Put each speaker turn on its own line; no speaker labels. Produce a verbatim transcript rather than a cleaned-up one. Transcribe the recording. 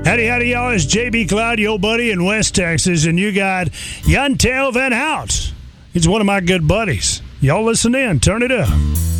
Howdy, howdy, y'all. It's J B Cloud, your buddy in West Texas, and you got Jantel Van Hout. He's one of my good buddies. Y'all listen in. Turn it up.